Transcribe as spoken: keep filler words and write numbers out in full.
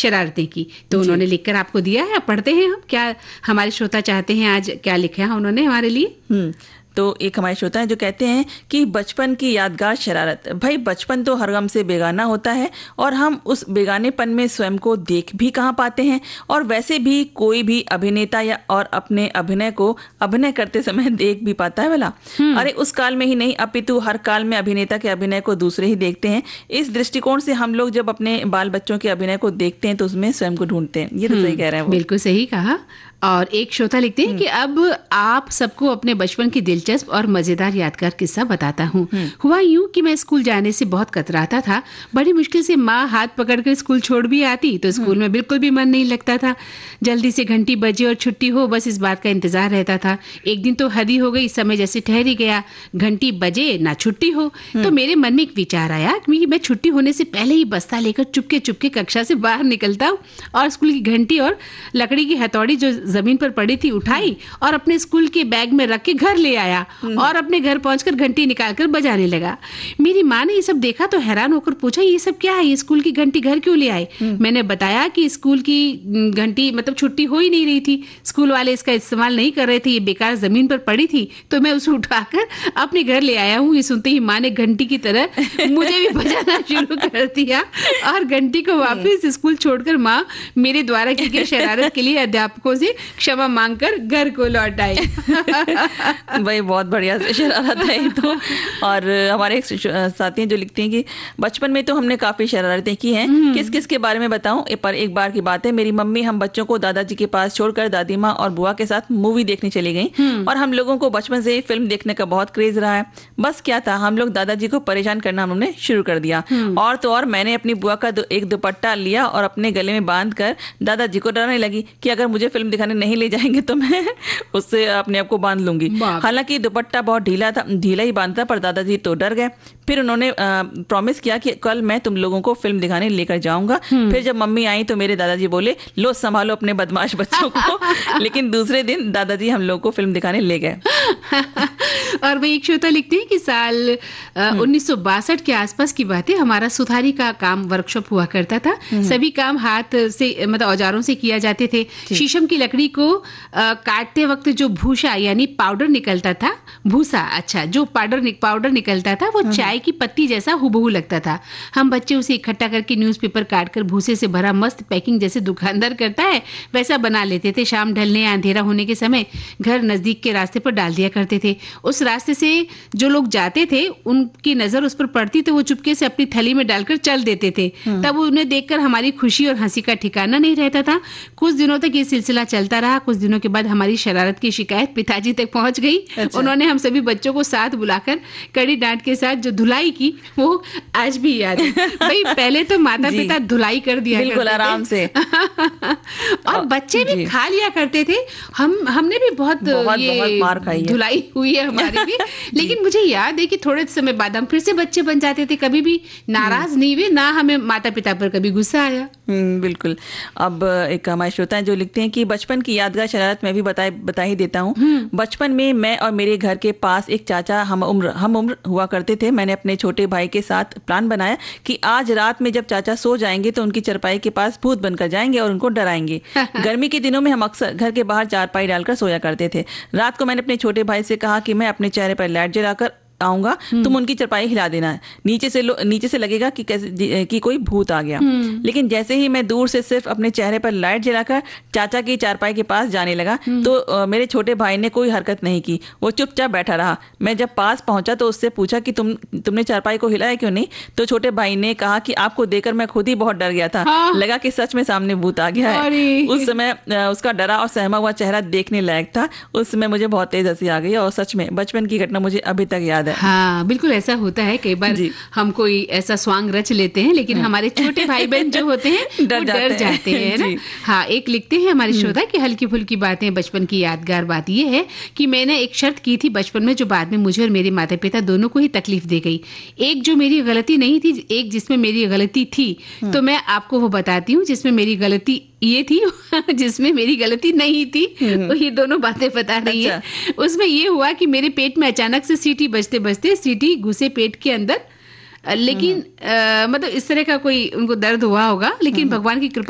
शरारतें की। तो उन्होंने लिखकर आपको दिया है, पढ़ते हैं हम क्या हमारे श्रोता चाहते हैं, आज क्या लिखा है उन्होंने हमारे लिए। हम्म तो एक हमारे श्रोता हैं जो कहते हैं कि बचपन की यादगार शरारत। भाई बचपन तो हर गम से बेगाना होता है और हम उस बेगानेपन में स्वयं को देख भी कहाँ पाते हैं, और वैसे भी कोई भी अभिनेता या और अपने अभिनय को अभिनय करते समय देख भी पाता है भला। अरे उस काल में ही नहीं अपितु हर काल में अभिनेता के अभिनय को दूसरे ही देखते हैं। इस दृष्टिकोण से हम लोग जब अपने बाल बच्चों के अभिनय को देखते हैं तो उसमें स्वयं को ढूंढते हैं। ये तो सही कह रहे हैं वो। बिल्कुल सही कहा। और एक श्रोता लिखते हैं कि अब आप सबको अपने बचपन की दिलचस्प और मजेदार यादगार किस्सा बताता हूँ। हुआ यूं कि मैं स्कूल जाने से बहुत कतराता था। बड़ी मुश्किल से माँ हाथ पकड़कर स्कूल छोड़ भी आती तो स्कूल में बिल्कुल भी मन नहीं लगता था। जल्दी से घंटी बजे और छुट्टी हो, बस इस बात का इंतजार रहता था। एक दिन तो हद ही हो गई, समय जैसे ठहर ही गया, घंटी बजे ना छुट्टी हो। तो मेरे मन में एक विचार आया कि मैं छुट्टी होने से पहले ही बस्ता लेकर चुपके चुपके कक्षा से बाहर निकलता हूँ और स्कूल की घंटी और लकड़ी की हथौड़ी जो जमीन पर पड़ी थी उठाई और अपने स्कूल के बैग में रख के घर ले आया और अपने घर पहुंचकर घंटी निकालकर बजाने लगा। मेरी माँ ने ये सब देखा तो हैरान होकर पूछा, ये सब क्या है, ये स्कूल की घंटी घर क्यों ले आए? मैंने बताया कि स्कूल की घंटी मतलब छुट्टी हो ही नहीं रही थी, स्कूल वाले इसका इस्तेमाल नहीं कर रहे थे, ये बेकार जमीन पर पड़ी थी तो मैं उसे उठाकर अपने घर ले आया हूँ। ये सुनते ही माँ ने घंटी की तरह मुझे भी बजाना शुरू कर दिया और घंटी को वापस स्कूल छोड़कर माँ मेरे द्वारा की गई शरारत के लिए अध्यापकों से क्षमा मांगकर घर को लौट आई। भाई बहुत बढ़िया शरारत है तो। और हमारे एक साथी हैं जो लिखते हैं कि बचपन में तो हमने काफी शरारतें की हैं। किस किस के बारे में बताऊं? पर एक बार की बात है, मेरी मम्मी हम बच्चों को दादाजी के पास छोड़कर दादी माँ और बुआ के साथ मूवी देखने चली गई और हम लोगों को बचपन से फिल्म देखने का बहुत क्रेज रहा है। बस क्या था, हम लोग दादाजी को परेशान करना हमने शुरू कर दिया। और तो और मैंने अपनी बुआ का एक दुपट्टा लिया और अपने गले में बांध कर दादाजी को डराने लगी कि अगर मुझे फिल्म दिखाने नहीं ले जाएंगे तो मैं उससे अपने आप को बांध लूंगी। हालांकि दुपट्टा बहुत ढीला था, ढीला ही बांधता, पर दादाजी तो डर गए। फिर उन्होंने प्रॉमिस किया कि कल मैं तुम लोगों को फिल्म दिखाने लेकर जाऊंगा। फिर जब मम्मी आई तो मेरे दादाजी बोले, लो संभालो अपने बदमाश बच्चों को। लेकिन दूसरे दिन दादाजी हम लोग को फिल्म दिखाने ले गए। और वही एक श्रोता लिखते हैं कि साल उन्नीस सौ बासठ के आसपास की बात है। हमारा सुथारी का काम वर्कशॉप हुआ करता था। सभी काम हाथ से मतलब औजारों से किया जाते थे। शीशम की लकड़ी को आ, काटते वक्त जो भूसा यानी पाउडर निकलता था, भूसा अच्छा जो पाउडर पाउडर निकलता था वो चाय की पत्ती जैसा हुबहू लगता था। हम बच्चे उसे इकट्ठा करके न्यूज़पेपर काटकर भूसे से भरा मस्त पैकिंग जैसे दुकानदार करता है वैसा बना लेते थे। शाम ढलने या अंधेरा होने के समय घर नजदीक के रास्ते पर डाल दिया करते थे। उस रास्ते से जो लोग जाते थे उनकी नजर उस पर पड़ती तो वो चुपके से अपनी थैली में डालकर चल देते थे। तब उन्हें देखकर हमारी खुशी और हंसी का ठिकाना नहीं रहता था। कुछ दिनों तक ये सिलसिला चलता रहा। कुछ दिनों के बाद हमारी शरारत की शिकायत पिताजी तक पहुंच गई। अच्छा। उन्होंने हम सभी बच्चों को साथ बुलाकर कड़ी डांट के साथ जो धुलाई की वो आज भी याद है। भाई पहले तो माता पिता धुलाई कर दिया बिल्कुल आराम से और बच्चे भी खा लिया करते थे। हम हमने भी बहुत, बहुत, ये बहुत मार खाई है। धुलाई हुई है हमारी भी। लेकिन मुझे याद है कि थोड़े समय बाद हम फिर से बच्चे बन जाते थे। कभी भी नाराज नहीं हुए, ना हमें माता पिता पर कभी गुस्सा आया। बिल्कुल। अब एक हमारे श्रोता हैं जो लिखते हैं कि बचपन की यादगार शरारत मैं भी बता बता ही देता हूँ। बचपन में मैं और मेरे घर के पास एक चाचा हम उम्र हम उम्र हुआ करते थे। मैंने अपने छोटे भाई के साथ प्लान बनाया कि आज रात में जब चाचा सो जाएंगे तो उनकी चारपाई के पास भूत बनकर जाएंगे और उनको डराएंगे। गर्मी के दिनों में हम अक्सर घर के बाहर चारपाई डालकर सोया करते थे। रात को मैंने अपने छोटे भाई से कहा कि मैं अपने चेहरे पर लाइट जलाकर आऊंगा, तुम उनकी चारपाई हिला देना, नीचे से नीचे से लगेगा कि कैसे कि कोई भूत आ गया। लेकिन जैसे ही मैं दूर से सिर्फ अपने चेहरे पर लाइट जलाकर चाचा की चारपाई के पास जाने लगा तो आ, मेरे छोटे भाई ने कोई हरकत नहीं की, वो चुपचाप बैठा रहा। मैं जब पास पहुंचा तो उससे पूछा कि तुम तुमने चारपाई को हिलाया क्यों नहीं? तो छोटे भाई ने कहा कि आपको देखकर मैं खुद ही बहुत डर गया था। हाँ। लगा कि सच में सामने भूत आ गया है। उस समय उसका डरा और सहमा हुआ चेहरा देखने लायक था। उस समय मुझे बहुत तेज हंसी आ गई और सच में बचपन की घटना मुझे अभी तक याद है। हाँ बिल्कुल ऐसा होता है। कई बार हम कोई ऐसा स्वांग रच लेते हैं लेकिन हमारे छोटे भाई बहन जो होते हैं डर जाते, डर जाते हैं ना। हाँ एक लिखते हैं हमारे श्रोता कि हल्की फुल्की बातें बचपन की यादगार बात ये है कि मैंने एक शर्त की थी बचपन में जो बाद में मुझे और मेरे माता पिता दोनों को ही तकलीफ दे गई। एक जो मेरी गलती नहीं थी, एक जिसमें मेरी गलती थी। तो मैं आपको वो बताती हूँ जिसमें मेरी गलती ये थी जिसमें मेरी गलती नहीं थी। वो ये दोनों बातें बता रही है। उसमें ये हुआ कि मेरे पेट में अचानक से सीटी बजते बजते सीटी घुसे पेट के अंदर। लेकिन आ, मतलब इस तरह का कोई उनको दर्द हुआ होगा, लेकिन भगवान की कृपा